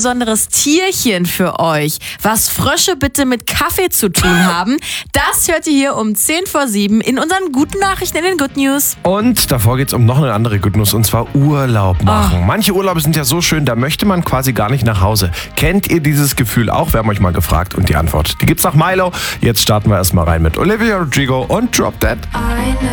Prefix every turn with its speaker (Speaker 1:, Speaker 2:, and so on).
Speaker 1: besonderes Tierchen für euch. Was Frösche bitte mit Kaffee zu tun haben, das hört ihr hier um 6:50 in unseren guten Nachrichten in den Good News.
Speaker 2: Und davor geht's um noch eine andere Good News, und zwar Urlaub machen. Manche Urlaube sind ja so schön, da möchte man quasi gar nicht nach Hause. Kennt ihr dieses Gefühl auch? Wir haben euch mal gefragt und die Antwort, die gibt's nach Milo. Jetzt starten wir erstmal rein mit Olivia Rodrigo und Drop Dead.